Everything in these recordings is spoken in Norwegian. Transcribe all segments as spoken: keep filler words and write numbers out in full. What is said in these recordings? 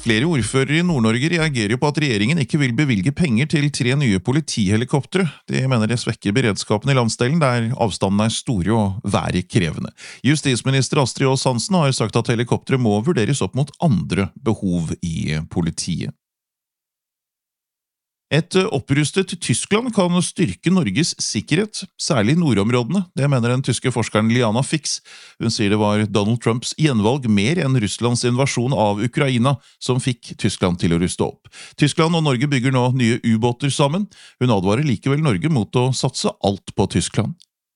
Flere ordførere i Nord-Norge reagerer på at regjeringen ikke vil bevilge penger til tre nye politihelikoptre. De mener det svekker beredskapen i landsdelen, der avstandene er store og været krevende. Justisminister Astrid Aas Hansen har sagt at helikoptre må vurderes opp mot andre behov i politiet. Et opprustet Tyskland kan styrke Norges sikkerhet, særlig i nordområdene. Det mener den tyske forskeren Liana Fix. Hun sier det var Donald Trumps gjenvalg mer enn Russlands invasjon av Ukraina som fikk Tyskland til å ruste opp. Tyskland og Norge bygger nå nye ubåter sammen. Hun advarer likevel Norge mot å satse alt på Tyskland.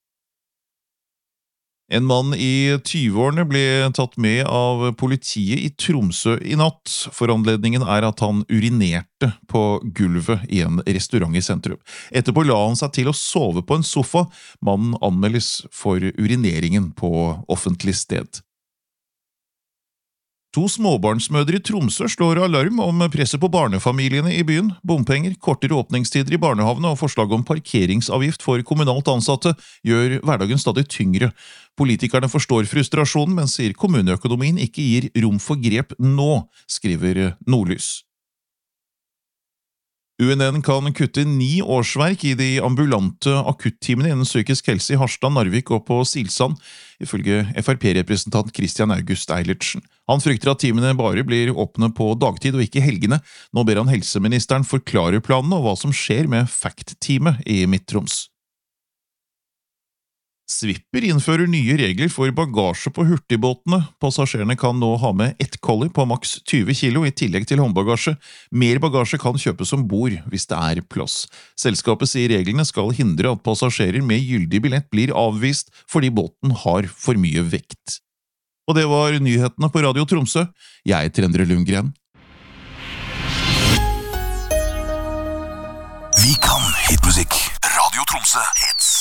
En mann i tyve-årene ble tatt med av politiet i Tromsø i natt. Foranledningen er at han urinerte på gulvet i en restaurant i sentrum. Etterpå la han seg til å sove på en sofa. Mannen anmeldes for urineringen på offentlig sted. To småbarnsmødre i Tromsø slår alarm om presset på barnefamiliene i byen. Bompenger, kortere åpningstider i barnehavene og forslag om parkeringsavgift for kommunalt ansatte gjør hverdagen stadig tyngre. Politikerne forstår frustrasjonen, men sier kommuneøkonomien ikke gir rom for grep nå, skriver Nordlys. U N N kan kutte ni årsverk i de ambulante akuttimene innen psykisk helse i Harstad, Narvik og på Silsand, ifølge F R P-representant Christian August Eilertsen. Han frykter at timene bare blir åpne på dagtid og ikke helgene. Nå ber han helseministeren forklare planene og hva som skjer med Fact-teamet i Midt-Troms. Swipper innfører nye regler for bagasje på hurtigbåtene. Passasjerene kan nå ha med ett kolli på maks tyve kilo i tillegg til håndbagasje. Mer bagasje kan kjøpes om bord hvis det er plass. Selskapet sier reglene skal hindre at passasjerer med gyldig billett blir avvist fordi båten har for mye vekt. Og det var nyhetene på Radio Tromsø. Jeg heter Endre Lundgren. Vi kan hitmusikk. Radio Tromsø hits.